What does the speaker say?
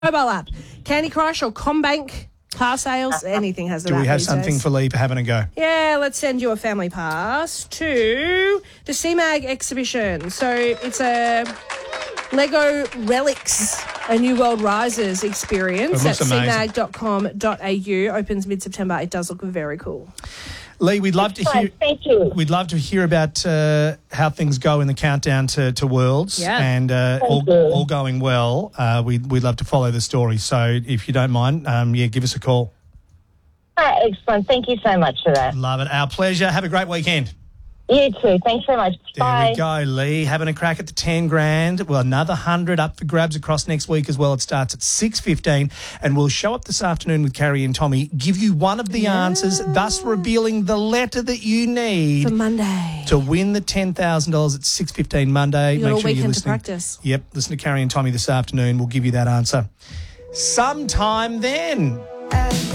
mobile app. Candy Crush or CommBank car sales, anything has an app. Do we have these something days. for Lee for having a go? Yeah, let's send you a family pass to the CMAG exhibition. So it's a Lego Relics, a New World Rises experience It at looks amazing. cmag.com.au. Opens mid-September. It does look very cool. Lee, we'd love to hear. Thank you. We'd love to hear about how things go in the countdown to Worlds, Yeah. and all going well. We'd love to follow the story. So if you don't mind, give us a call. Excellent. Thank you so much for that. Love it. Our pleasure. Have a great weekend. You too. Thanks so much. There Bye. we go, Lee. Having a crack at the 10 grand. Well, another 100 up for grabs across next week as well. It starts at 6:15, and we'll show up this afternoon with Carrie and Tommy, give you one of the answers, thus revealing the letter that you need For Monday. to win the $10,000 at 6:15 Monday. You got Make all sure you're weekend to listening. practice. Yep, listen to Carrie and Tommy this afternoon. We'll give you that answer sometime then.